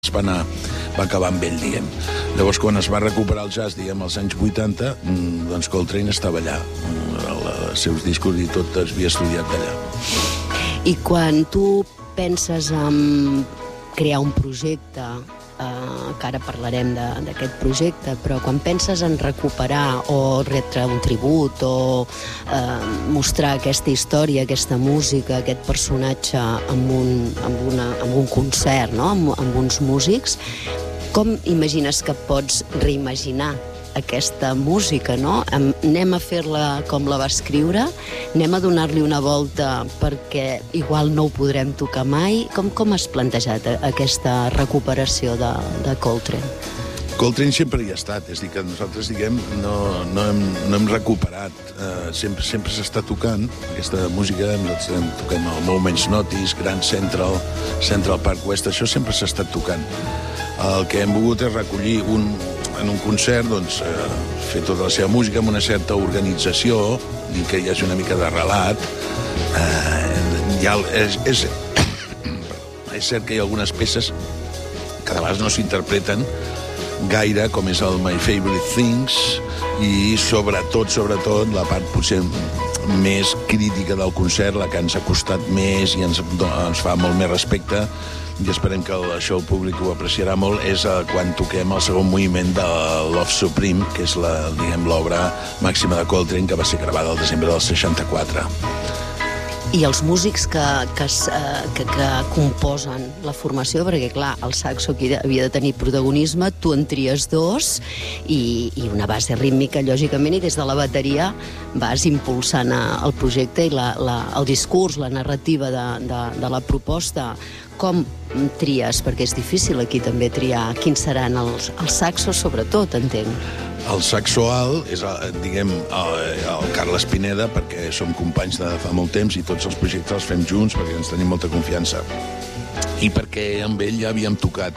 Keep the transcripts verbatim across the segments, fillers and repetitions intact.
es va anar, va acabar amb ell, diguem. Llavors, quan es va recuperar el jazz, diguem, als anys vuitanta, doncs Coltrane estava allà. Els seus discos i tot es havia estudiat d'allà. I quan tu penses en crear un projecte, eh, que ara parlarem d'aquest projecte, però quan penses en recuperar o retre un tribut o eh, mostrar aquesta història, aquesta música, aquest personatge amb un, amb una, amb un concert, no? amb, amb uns músics, com imagines que pots reimaginar aquesta música, no? Anem a fer-la com la va escriure, anem a donar-li una volta perquè igual no ho podrem tocar mai. Com, com has plantejat aquesta recuperació de, de Coltrane? Coltrane sempre hi ha estat, és a dir, que nosaltres, diguem, no, no, hem, no hem recuperat, eh, sempre sempre s'està tocant aquesta música, nosaltres estem tocant el Moments Notice, Grand Central, Central Park West, això sempre s'ha estat tocant. El que hem volgut és recollir un, en un concert, doncs, eh, fer tota la seva música amb una certa organització i que hi hagi una mica de relat. Eh, ja és, és, és cert que hi ha algunes peces que de vegades no s'interpreten gaire, com és el My Favorite Things, i sobretot, sobretot, la part potser més crítica del concert, la que ens ha costat més i ens, ens fa molt més respecte, i esperem que això el públic ho apreciarà molt, és quan toquem el segon moviment de Love Supreme, que és la, diguem, l'obra màxima de Coltrane, que va ser gravada el desembre del seixanta-quatre. I els músics que, que, que, que composen la formació, perquè, clar, el saxo aquí havia de tenir protagonisme, tu en tries dos, i, i una base rítmica, lògicament, i des de la bateria vas impulsant el projecte i la, la, el discurs, la narrativa de, de, de la proposta. Com tries? Perquè és difícil aquí també triar quins seran els, els saxos, sobretot, entenc. El saxo alt és, diguem, el, el Carles Pineda, perquè som companys de fa molt temps i tots els projectes els fem junts perquè ens tenim molta confiança. I perquè amb ell ja havíem tocat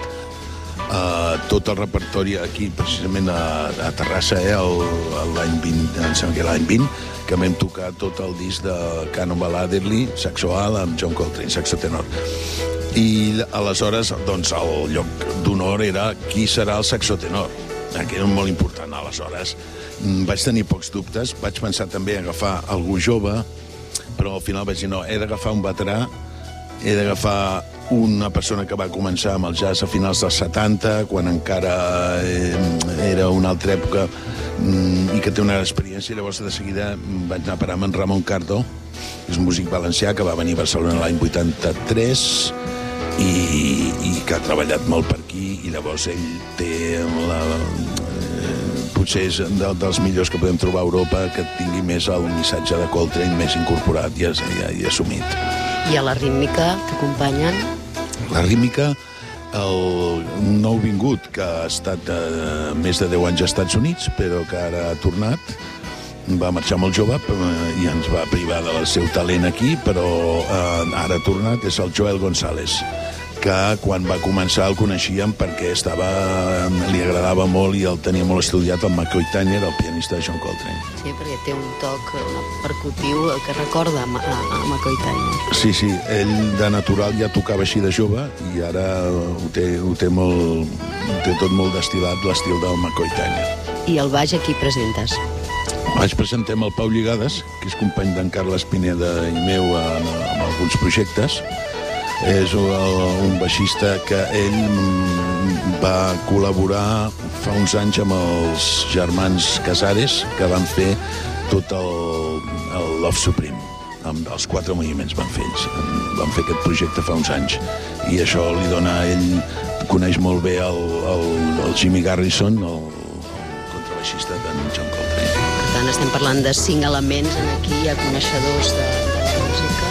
uh, tot el repertori aquí, precisament a, a Terrassa, eh, l'any vint, em sembla que l'any vint, que vam tocar tot el disc de Cannonball Adderley, saxo alt, amb John Coltrane, saxo tenor. I aleshores, doncs, el lloc d'honor era qui serà el saxo tenor, que era molt important. Aleshores vaig tenir pocs dubtes, vaig pensar també a agafar algú jove, però al final vaig dir no, he d'agafar un veterà, he d'agafar una persona que va començar amb el jazz a finals dels setanta, quan encara era una altra època i que té una experiència. Llavors de seguida vaig anar a parar amb en Ramon Cardo, que és un músic valencià que va venir a Barcelona l'any vuitanta-tres i, i que ha treballat molt per aquí, i llavors ell té la, eh, potser és de, dels millors que podem trobar a Europa, que tingui més el missatge de Coltrane més incorporat i, i, i assumit. I a la rítmica t'acompanyen? La rítmica, el, un nou vingut que ha estat eh, més de deu anys als Estats Units, però que ara ha tornat, va marxar molt jove i ens va privar del seu talent aquí, però eh, ara ha tornat, és el Joel González, que quan va començar el coneixíem perquè estava, li agradava molt i el tenia molt estudiat el McCoy Tyner, el pianista de John Coltrane. Sí, perquè té un toc percutiu que recorda a, a McCoy Tyner. Sí, sí, ell de natural ja tocava així de jove i ara ho té, ho té, molt, ho té tot molt destilat, l'estil del McCoy Tyner. I el baix aquí presentes? Baix presentem el Pau Lligades, que és company d'en Carles Pineda i meu en, en alguns projectes. És un baixista que ell va col·laborar fa uns anys amb els germans Casares, que van fer tot el, el Love Supreme. Amb els quatre moviments van fer ells. Van fer aquest projecte fa uns anys. I això li dona a ell, coneix molt bé el, el, el Jimmy Garrison, el, el contrabaixista d'en John Coltrane. Per tant, estem parlant de cinc elements aquí, hi ha coneixedors de, de la música,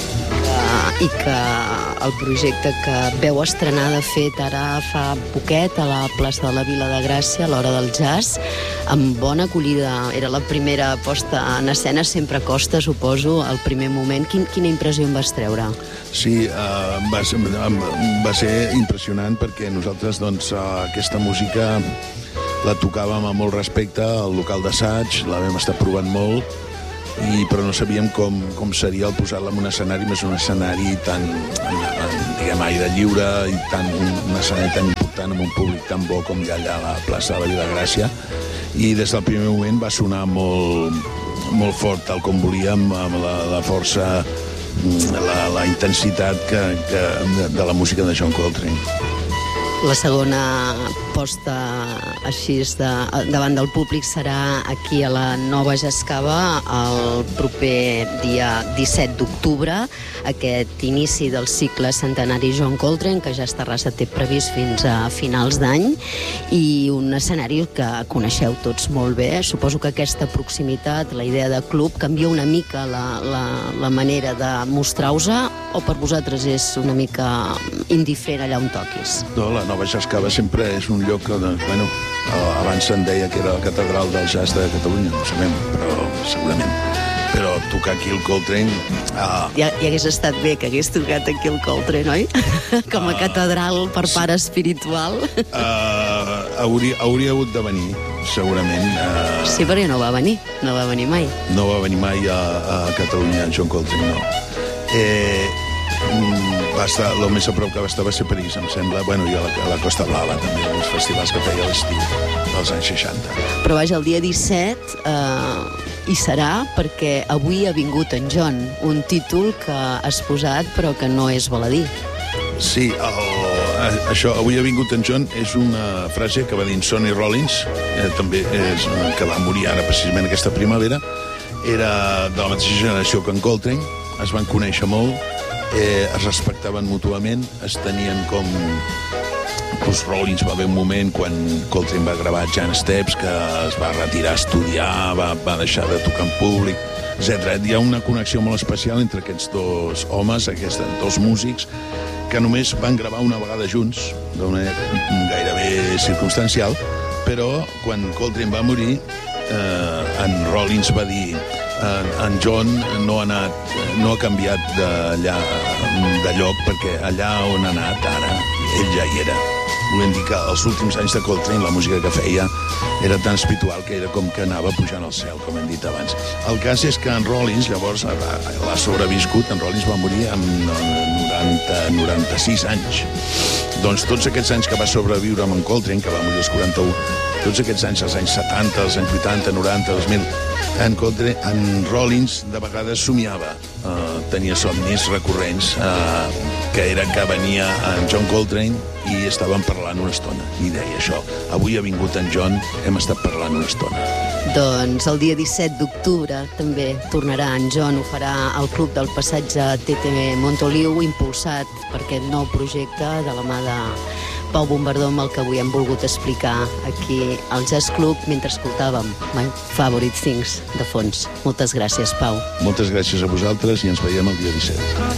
i que el projecte que veu estrenar, de fet, ara fa poquet a la plaça de la Vila de Gràcia, a l'Hora del Jazz, amb bona acollida. Era la primera posta en escena, sempre costa, suposo, el primer moment. Quin, quina impressió em vas treure? Sí, uh, va, ser, va ser impressionant perquè nosaltres, doncs, uh, aquesta música la tocàvem amb molt respecte al local d'assaig, la vam estar provant molt, i, però no sabíem com, com seria el posar-la en un escenari, més un escenari tan, diguem, aire lliure i tant, un escenari tan important amb un públic tan bo com hi ha allà a la plaça de la Vilagràcia, i des del primer moment va sonar molt, molt fort, tal com volíem, amb la, la força, la, la intensitat que, que, de, de la música de John Coltrane. La segona posta així de, davant del públic serà aquí a la Nova Jascava el proper dia disset d'octubre, aquest inici del cicle centenari John Coltrane, que ja està té previst fins a finals d'any, i un escenari que coneixeu tots molt bé. Suposo que aquesta proximitat, la idea de club, canvia una mica la, la, la manera de mostrar-vos, o per vosaltres és una mica indiferent allà on toquis? No, la Nova Jascava sempre és un lloc que, bueno, abans se'n deia que era la catedral del jazz de Catalunya, no sabem, però segurament. Però tocar aquí el Coltrane... Ah, ja, ja hagués estat bé que hagués tocat aquí el Coltrane, oi? Com a uh, catedral per part sí. espiritual. Uh, hauria, hauria hagut de venir, segurament. Uh, sí, perquè no va venir, no va venir mai. No va venir mai a, a Catalunya, John Coltrane, no. Eh... va estar, el més a prop que va estar va ser París, em sembla, bueno, i a la, a la Costa Blava també, els festivals que feia a l'estiu dels anys seixanta. Però vaja, el dia disset eh, hi serà, perquè avui ha vingut en John, un títol que has posat però que no és baladí. Sí, el, això, avui ha vingut en John, és una frase que va dir Sonny Rollins, eh, també és, que va morir ara precisament aquesta primavera, era de la mateixa generació que en Coltrane, es van conèixer molt, Eh, es respectaven mútuament, es tenien com... Els Rollins va haver un moment quan Coltrane va gravar Jan Steps, que es va retirar a estudiar, va, va deixar de tocar en públic, etcètera. Hi ha una connexió molt especial entre aquests dos homes, aquests dos músics, que només van gravar una vegada junts, d'una gairebé circumstancial, però quan Coltrane va morir, eh, en Rollins va dir... En, en John no ha anat, no ha canviat d'allà, de lloc, perquè allà on ha anat ara, ell ja hi era. Volem dir que els últims anys de Coltrane, la música que feia era tan espiritual que era com que anava pujant al cel, com hem dit abans. El cas és que en Rollins, llavors, l'ha sobreviscut. En Rollins va morir amb noranta, noranta-sis anys. Doncs tots aquests anys que va sobreviure amb en Coltrane, que va morir als quaranta-u, tots aquests anys, els anys setanta, els anys vuitanta, noranta, dos mil, en, Coltrane, en Rollins de vegades somiava, eh, tenia somnis recurrents, eh, que era que venia en John Coltrane i estaven parlant una estona, i deia això: avui ha vingut en John, hem estat parlant una estona. Doncs el dia disset d'octubre també tornarà en John, ho farà al Club del Passatge T T Montoliu, impulsat per aquest nou projecte de la mà de Pau Bombardó, amb el que avui hem volgut explicar aquí al Jazz Club mentre escoltàvem My Favorite Things de fons. Moltes gràcies, Pau. Moltes gràcies a vosaltres i ens veiem el dia disset.